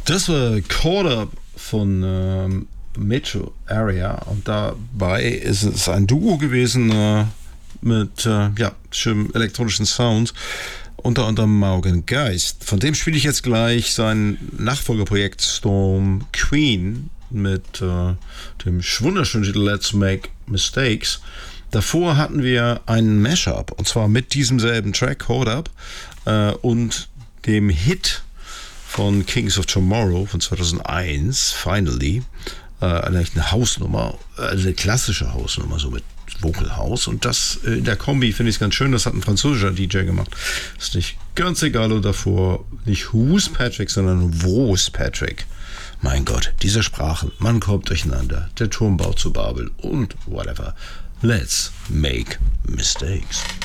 Das war Caught Up von Metro Area und dabei ist es ein Duo gewesen mit schönem elektronischen Sound, unter anderem Morgan Geist. Von dem spiele ich jetzt gleich sein Nachfolgeprojekt Storm Queen mit dem wunderschönen Titel Let's Make Mistakes. Davor hatten wir einen Mashup und zwar mit diesem selben Track Caught Up und dem Hit von Kings of Tomorrow von 2001, Finally, eine Hausnummer, eine klassische Hausnummer, so mit Vocal House. Und das in der Kombi finde ich es ganz schön, das hat ein französischer DJ gemacht. Ist nicht ganz egal, und davor nicht Who's Patrick, sondern Wo's Patrick. Mein Gott, diese Sprachen, man kommt durcheinander, der Turmbau zu Babel und whatever. Let's make mistakes.